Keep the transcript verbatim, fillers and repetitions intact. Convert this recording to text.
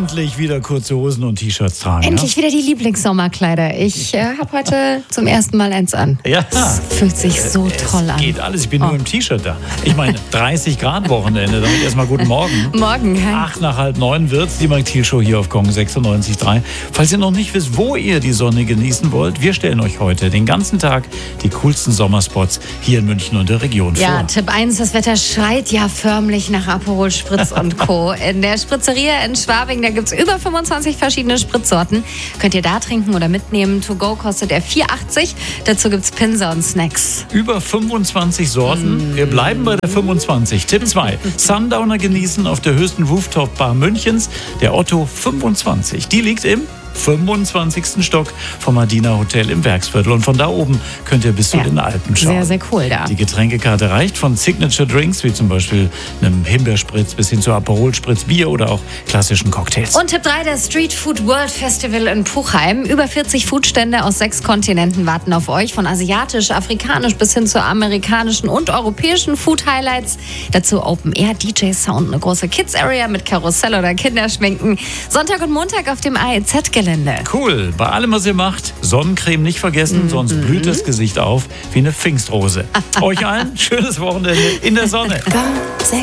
endlich wieder kurze Hosen und T-Shirts tragen. Endlich ja? wieder die Lieblingssommerkleider. Ich äh, habe heute zum ersten Mal eins an. Ja. Das fühlt sich so es toll an. Geht alles. Ich bin Oh. nur im T-Shirt da. Ich meine, dreißig Grad Wochenende. Damit erstmal guten Morgen. Morgen. Hi. Acht nach halb neun wird's, die Mike Thiel Show hier auf Kong sechsundneunzig Komma drei. Falls ihr noch nicht wisst, wo ihr die Sonne genießen wollt, wir stellen euch heute den ganzen Tag die coolsten Sommerspots hier in München und der Region Ja, vor. Tipp eins, das Wetter schreit ja förmlich nach Aperol Spritz und Co. In der Spritzeria in Schwabing, da gibt es über fünfundzwanzig verschiedene Spritzsorten. Könnt ihr da trinken oder mitnehmen. To go kostet er vier achtzig. Dazu gibt es Pinzer und Snacks. Über fünfundzwanzig Sorten. Wir bleiben bei der fünfundzwanzig. Tipp zwei. Sundowner genießen auf der höchsten Rooftop-Bar Münchens, der Otto fünfundzwanzig. Die liegt im fünfundzwanzigsten Stock vom Adina Hotel im Werksviertel. Und von da oben könnt ihr bis zu Ja, den Alpen schauen. Sehr, sehr cool da. Die Getränkekarte reicht von Signature Drinks, wie zum Beispiel einem Himbeerspritz bis hin zu Aperol Spritz, Bier oder auch klassischen Cocktails. Und Tipp drei, das Street Food World Festival in Puchheim. Über vierzig Foodstände aus sechs Kontinenten warten auf euch. Von asiatisch, afrikanisch bis hin zu amerikanischen und europäischen Food Highlights. Dazu Open Air, D J Sound, eine große Kids Area mit Karussell oder Kinderschminken. Sonntag und Montag auf dem A E Z-Gelände. Cool. Bei allem, was ihr macht, Sonnencreme nicht vergessen, Mhm. sonst blüht das Gesicht auf wie eine Pfingstrose. Euch allen schönes Wochenende in der Sonne.